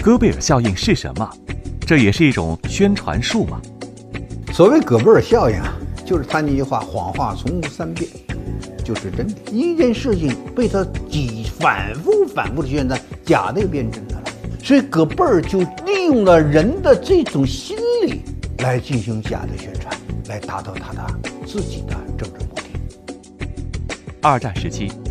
戈贝尔效应是什么？这也是一种宣传术吗？ 所谓戈贝尔效应啊，就是他那句话：“谎话从无三变”，就是真的。一件事情被他反复的宣传，假的也变真的了。所以戈贝尔就利用了人的这种心理来进行假的宣传，来达到他的自己的政治目的。 二战时期，